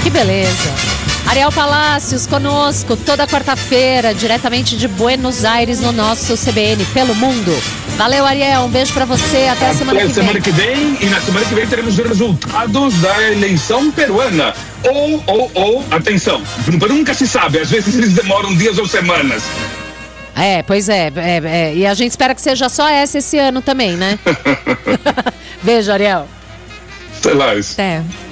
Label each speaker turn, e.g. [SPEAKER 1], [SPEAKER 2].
[SPEAKER 1] Que beleza. Ariel Palacios conosco toda quarta-feira, diretamente de Buenos Aires, no nosso CBN Pelo Mundo. Valeu, Ariel, um beijo pra você, até a semana que vem.
[SPEAKER 2] Semana que vem, e na semana que vem teremos os resultados da eleição peruana. Atenção, nunca se sabe, às vezes eles demoram dias ou semanas.
[SPEAKER 1] Pois é, e a gente espera que seja só essa esse ano também, né? Beijo, Ariel.
[SPEAKER 2] Até mais.
[SPEAKER 1] Até.